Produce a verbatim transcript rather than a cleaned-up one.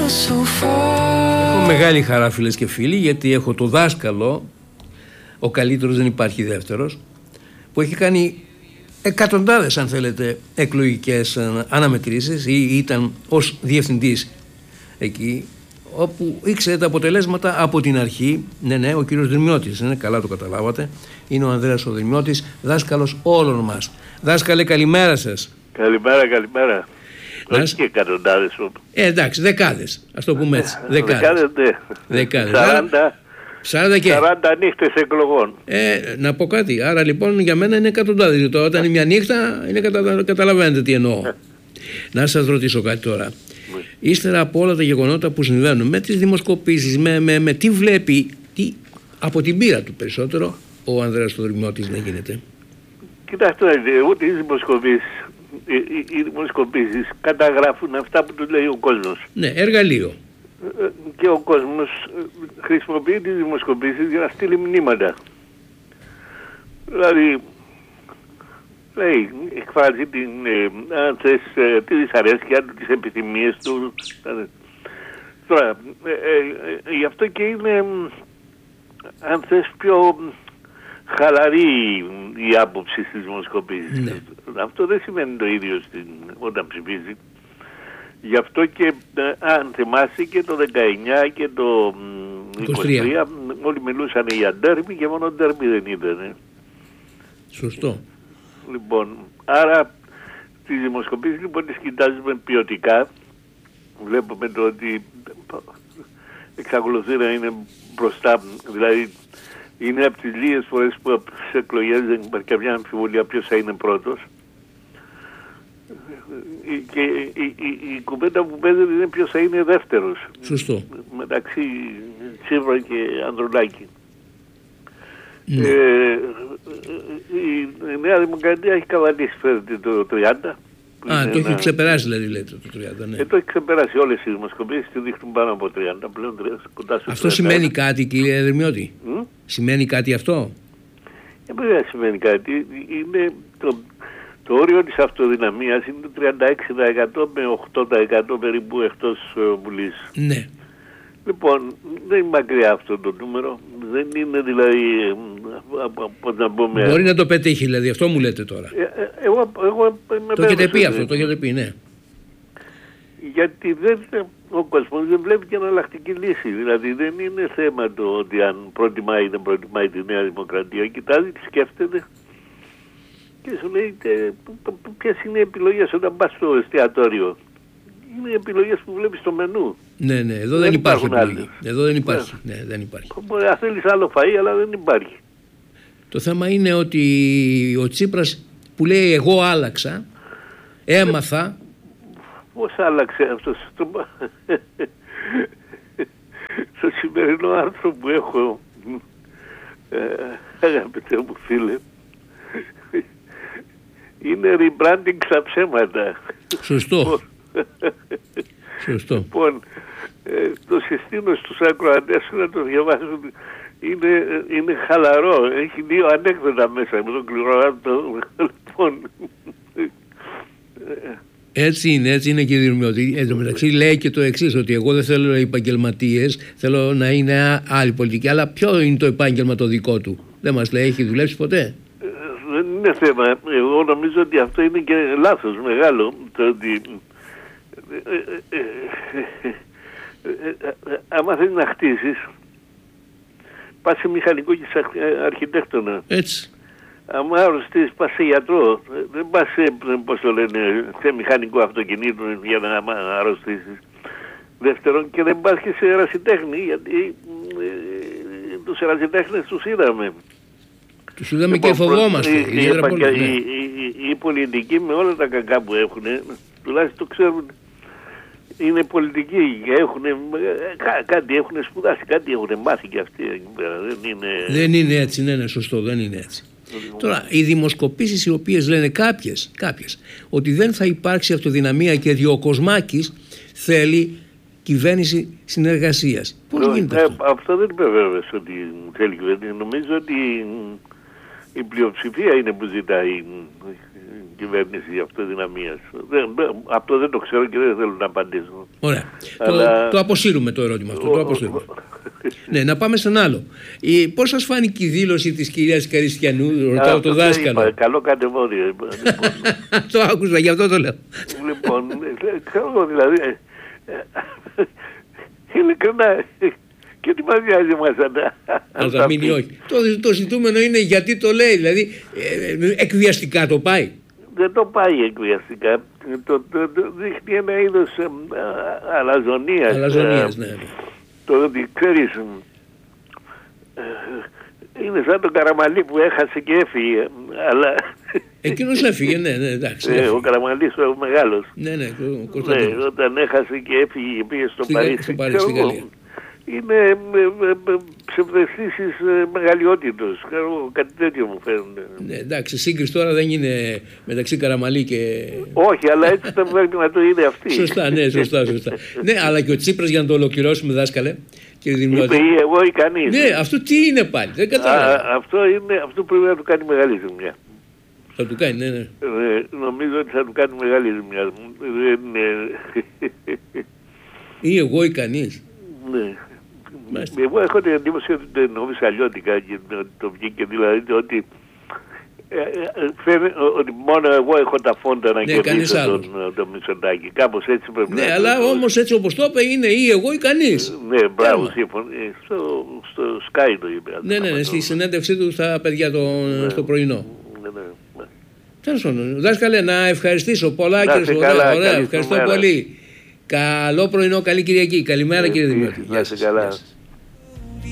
Έχω μεγάλη χαρά, φίλες και φίλοι, γιατί έχω το δάσκαλο, ο καλύτερος, δεν υπάρχει δεύτερος, που έχει κάνει εκατοντάδες, αν θέλετε, εκλογικές αναμετρήσεις ή ήταν ως διευθυντής εκεί, όπου ήξερε τα αποτελέσματα από την αρχή. Ναι, ναι, ο κύριος Δρυμιώτης, ναι, καλά το καταλάβατε, είναι ο Ανδρέας ο Δρυμιώτης, δάσκαλος όλων μας. Δάσκαλε, καλημέρα σας. Καλημέρα, καλημέρα. Όχι και εκατοντάδες. Ε, εντάξει, δεκάδες, ας το πούμε έτσι. Δεκάδες, δεκάδες, ναι. Δεκάδες. σαράντα, σαράντα και... σαράντα νύχτες εκλογών. Ε, να πω κάτι, άρα λοιπόν για μένα είναι εκατοντάδες, γιατί όταν είναι μια νύχτα, είναι κατα... καταλαβαίνετε τι εννοώ. Να σας ρωτήσω κάτι τώρα. Ύστερα από όλα τα γεγονότα που συμβαίνουν, με τις δημοσκοπήσεις, με, με, με τι βλέπει, τι, από την πείρα του περισσότερο, ο Ανδρέας ο Δρυμιώτης να γίνεται. Κοιτάξτε, ούτε οι δημοσκοπήσεις, οι, οι, οι δημοσκοπήσεις καταγράφουν αυτά που του λέει ο κόσμος. Ναι, εργαλείο. Και ο κόσμος χρησιμοποιεί τις δημοσκοπήσεις για να στείλει μηνύματα. Δηλαδή, λέει, εκφράζει την, ε, αν θες, ε, τη δυσαρέσκεια του, τις επιθυμίες του. Τώρα, ε, ε, ε, γι' αυτό και είναι, αν θες, πιο χαλαρή η άποψη στις δημοσκοπήσεις. Ναι. Αυτό δεν σημαίνει το ίδιο στην, όταν ψηφίζει. Γι' αυτό και ε, αν θυμάσαι και το δεκαεννιά και το είκοσι τρία όλοι μιλούσαν για ντέρμπι και μόνο ντέρμπι δεν ήταν. Σωστό. Λοιπόν, άρα τις δημοσκοπήσεις λοιπόν τις κοιτάζουμε ποιοτικά. Βλέπουμε το ότι εξακολουθεί να είναι μπροστά, δηλαδή είναι από τις λίγες φορές που από τις εκλογές δεν υπάρχει καμιά αμφιβολία ποιος θα είναι πρώτος. Και η, η, η, η κουβέντα που παίζεται είναι ποιος θα είναι δεύτερος. Σωστό. Μεταξύ Τσίπρα και Ανδρουλάκη. Ναι. Ε, η Νέα Δημοκρατία έχει καβαλήσει φέρετε το τριάντα. Α, το έχει ξεπεράσει δηλαδή, λέτε, το τριάντα, ναι. Ε, το έχει ξεπεράσει όλες οι δημοσκοπήσεις, τη δείχνουν πάνω από τριάντα πλέον, κοντά στο αυτό τριάντα. Σημαίνει κάτι, κύριε Δρυμιώτη? Mm? Σημαίνει κάτι αυτό? Ε, δεν σημαίνει κάτι. Είναι το, το όριο της αυτοδυναμίας είναι το τριάντα έξι τοις εκατό με οκτώ τοις εκατό περίπου εκτός Βουλής. Ναι. Λοιπόν, δεν είναι μακριά αυτό το νούμερο. Δεν είναι δηλαδή, πώς να πούμε... Μπορεί να το πετύχει, δηλαδή, αυτό μου λέτε τώρα. Ε, ε, εγώ, εγώ το έχετε πει αυτό, το έχετε πει, ναι. Γιατί δεν, ο κόσμος δεν βλέπει και εναλλακτική λύση. Δηλαδή δεν είναι θέμα το ότι αν προτιμάει ή δεν προτιμάει τη Νέα Δημοκρατία. Κοιτάζει, τη σκέφτεται και σου λέει ποιες είναι οι επιλογές όταν πας στο εστιατόριο. Είναι οι επιλογές που βλέπεις στο μενού. Ναι, ναι, εδώ δεν, δεν υπάρχει επιλογή. Εδώ δεν υπάρχει. Ναι. Ναι, δεν υπάρχει. Μπορεί να θέλεις άλλο φαΐ, αλλά δεν υπάρχει. Το θέμα είναι ότι ο Τσίπρας που λέει εγώ άλλαξα, έμαθα. Πώς άλλαξε αυτό στο, στο σημερινό άρθρο που έχω, ε, αγαπητέ μου φίλε, είναι rebranding στα ψέματα. Σωστό. Σωστό. Λοιπόν, ε, το συστήνω στους ακροατές να το διαβάσουν. Είναι, είναι χαλαρό. Έχει δύο ανέκδοτα μέσα με τον κληροράτο. Λοιπόν, έτσι είναι, έτσι είναι, κύριε Δρυμιώτη. Εν τω μεταξύ λέει και το εξής, ότι εγώ δεν θέλω επαγγελματίες, θέλω να είναι άλλη πολιτική. Αλλά ποιο είναι το επάγγελμα το δικό του? Δεν μας λέει, έχει δουλέψει ποτέ? Δεν είναι θέμα. Εγώ νομίζω ότι αυτό είναι και λάθος μεγάλο. Το ότι άμα θέλεις να χτίσεις, πας σε μηχανικό και σε αρχιτέκτονα. Έτσι. Αν αρρωστείς, πας σε γιατρό. Δεν πας σε, πώς το λένε, σε μηχανικό αυτοκινήτο για να αρρωστήσεις. Δεύτερον, και δεν πας και σε ερασιτέχνη, γιατί ε, τους ερασιτέχνες τους είδαμε. Τους είδαμε και φοβόμαστε. Οι, οι, οι, οι, οι πολιτικοί με όλα τα κακά που έχουν, τουλάχιστον ξέρουν, είναι πολιτικοί, έχουν, κά, κάτι έχουν σπουδάσει, κάτι έχουν μάθει και αυτοί εκεί πέρα. Δεν είναι... δεν είναι έτσι, ναι, ναι, σωστό, δεν είναι έτσι. Τώρα, οι δημοσκοπήσεις οι οποίες λένε κάποιες, κάποιες ότι δεν θα υπάρξει αυτοδυναμία και ότι ο Κοσμάκης θέλει κυβέρνηση συνεργασίας. Πώς Λο, γίνεται ε, αυτό? Αυτό δεν είπε βέβαια ότι θέλει κυβέρνηση. Νομίζω ότι η πλειοψηφία είναι που ζητάει κυβέρνηση αυτοδυναμίας. Δεν, αυτό δεν το ξέρω και δεν θέλω να απαντήσω. Ωραία. Αλλά... Το, το αποσύρουμε το ερώτημα αυτό. Το αποσύρουμε. Ναι, να πάμε στον άλλο. Η, πώς σας φάνηκε η δήλωση της κυρίας Καριστιανού, ρωτάω το δάσκαλο. Είπα, καλό κατεβόδιο. Λοιπόν. Το άκουσα, γι' αυτό το λέω. Λοιπόν, ξέρω δηλαδή, ειλικρινά, και τι μας νοιάζει μας αν θα μείνει όχι. Το, το ζητούμενο είναι γιατί το λέει, δηλαδή ε, εκβιαστικά το πάει. Δεν το πάει εκβιαστικά. Το, το, το δείχνει ένα είδος ε, αλαζονίας. Αλαζονίας, ε, ναι. Το ότι ξέρεις, ε, είναι σαν τον Καραμαλή που έχασε και έφυγε, αλλά... Εκείνος έφυγε, ναι, ναι, εντάξει. Ε, ο Καραμαλής ο μεγάλος. Ναι, ναι, ο ναι, όταν έχασε και έφυγε, πήγε στο στη, Παρίσι. στο Παρίσι, στη Γαλλία. Είναι ψευδαισθήσεις μεγαλειότητος, κάτι τέτοιο μου φαίνονται. Ναι, εντάξει, σύγκριση τώρα δεν είναι μεταξύ Καραμαλή και... Όχι, αλλά έτσι θα πρέπει να το είναι αυτή. Σωστά, ναι, σωστά, σωστά. Ναι, αλλά και ο Τσίπρας, για να το ολοκληρώσουμε, δάσκαλε, κύριε Δημνώτη. Είπε ή εγώ ή κανείς. Ναι, αυτό τι είναι πάλι, δεν κατάλαβα. Αυτό, είναι, αυτό πρέπει να του κάνει μεγάλη ζημιά. Θα του κάνει, ναι, ναι. Ε, νομίζω ότι θα του κάνει μεγάλη ζημιά. Δεν είναι... Ή εγώ ή κανείς. Ναι. Μάλιστα. Εγώ έχω την εντύπωση ότι το εννοούσα αλλιώτικα και το βγήκε, δηλαδή ότι ε, φαίνεται ότι μόνο εγώ έχω τα φόντα να ναι, κερδίσω τον, τον Μητσοτάκη. Κάπως έτσι πρέπει ναι, να... Ναι, αλλά όμως έτσι όπως το είπε είναι ή εγώ ή κανείς. Ναι, μπράβο, σύμφωνα. Στο, στο Sky το είπε. Ναι, ναι, ναι, στη συνέντευξή του στα παιδιά το, ναι, στο πρωινό. Ναι, ναι, ναι. Τέλος πάντων, δάσκαλε, να ευχαριστήσω πολλά και ωραία, ωραία, ευχαριστώ πολύ. Καλό πρωινό, καλή Κυριακή. Καλημέρα, κύριε Δημήτρη. Να είσαι καλά.